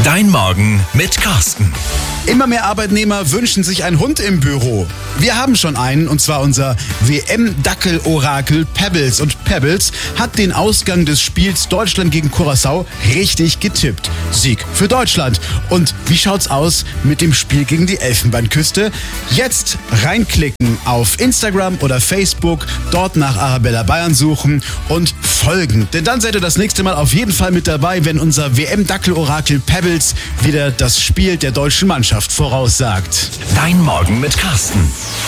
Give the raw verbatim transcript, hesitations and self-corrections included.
Dein Morgen mit Carsten. Immer mehr Arbeitnehmer wünschen sich einen Hund im Büro. Wir haben schon einen, und zwar unser W M-Dackel-Orakel Pebbles. Und Pebbles hat den Ausgang des Spiels Deutschland gegen Curaçao richtig getippt. Sieg für Deutschland. Und wie schaut's aus mit dem Spiel gegen die Elfenbeinküste? Jetzt reinklicken auf Instagram oder Facebook, dort nach Arabella Bayern suchen und folgen. Denn dann seid ihr das nächste Mal auf jeden Fall mit dabei, wenn unser W M-Dackel-Orakel Pebbles wieder das Spiel der deutschen Mannschaft voraussagt. Dein Morgen mit Carsten.